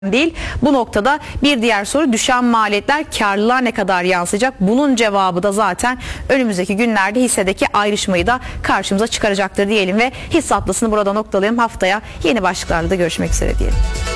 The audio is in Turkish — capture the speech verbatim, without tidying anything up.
değil. Bu noktada bir diğer soru, düşen maliyetler karlılığa ne kadar yansıyacak? Bunun cevabı da zaten önümüzdeki günlerde hissedeki ayrışmayı da karşımıza çıkaracaktır diyelim ve hisse atlasını burada noktalayalım. Haftaya yeni başlıklarla da görüşmek üzere diyelim.